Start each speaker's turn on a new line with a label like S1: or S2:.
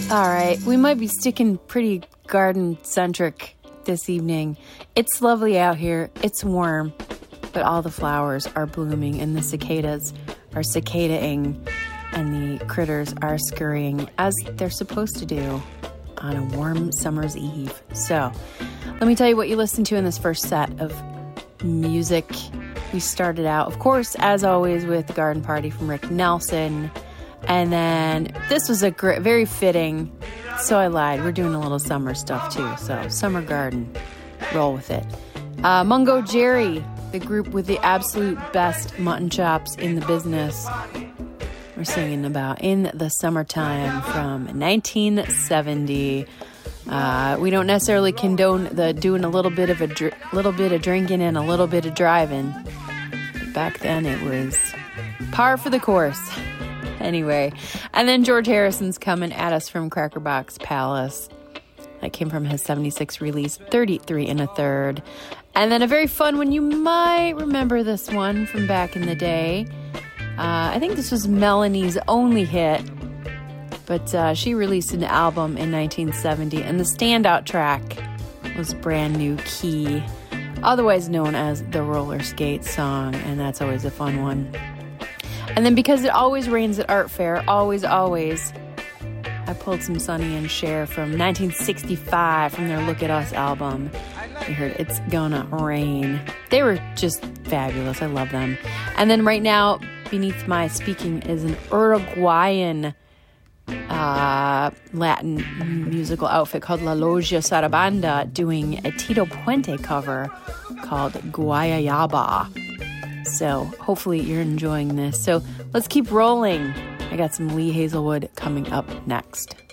S1: All right, we might be sticking pretty garden-centric this evening. It's lovely out here. It's warm, but all the flowers are blooming and the cicadas are cicadaing and the critters are scurrying as they're supposed to do on a warm summer's eve. So, let me tell you what you listened to in this first set of music. We started out, of course, as always, with the Garden Party from Rick Nelson. And then this was a very fitting, so I lied. We're doing a little summer stuff too. So Summer Garden, roll with it. Mungo Jerry, the group with the absolute best mutton chops in the business. We're singing about In the Summertime from 1970. We don't necessarily condone the doing a little bit of drinking and a little bit of driving. But back then it was par for the course. Anyway, and then George Harrison's coming at us from Cracker Box Palace. That came from his 76 release, 33 1/3. And then a very fun one, you might remember this one from back in the day. I think this was Melanie's only hit, but she released an album in 1970, and the standout track was Brand New Key, otherwise known as the Roller Skate Song, and that's always a fun one. And then because it always rains at Art Fair, always, I pulled some Sonny and Cher from 1965 from their Look at Us album. We heard It's Gonna Rain. They were just fabulous. I love them. And then right now, beneath my speaking is an Uruguayan Latin musical outfit called La Logia Sarabanda doing a Tito Puente cover called Guayaba. So hopefully you're enjoying this. So let's keep rolling. I got some Lee Hazelwood coming up next.